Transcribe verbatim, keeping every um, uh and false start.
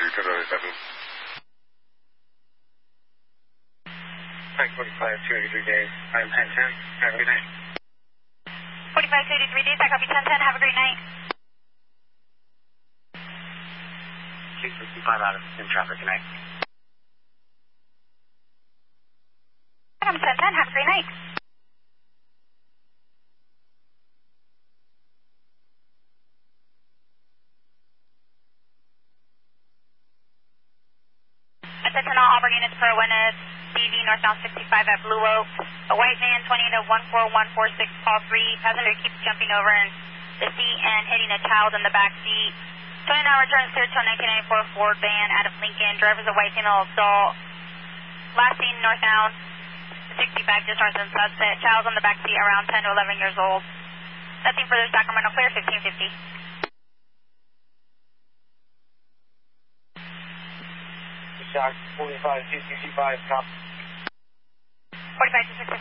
ten oh seven. Mike forty-five two eighty-three days. I'm ten ten. Have a good night. forty-five two eighty-three days. I copy ten ten. Have a great night. six fifty-five out of in traffic tonight. I'm ten ten. Have a great night. Attention all Auburn units for awareness. D V northbound sixty-five at Blue Oak. A white van twenty to one four one four six, call three. Passenger keeps jumping over in the seat and hitting a child in the back seat. twenty-nine returns clear to a nineteen ninety-four Ford van out of Lincoln. Driver's a white female adult. Last seen northbound sixty-five, just north of Sunset. Child's in the back seat around ten to eleven years old. Nothing further. Sacramento clear, fifteen fifty. Shock forty-five two sixty-five, cop. forty-five two sixty-five.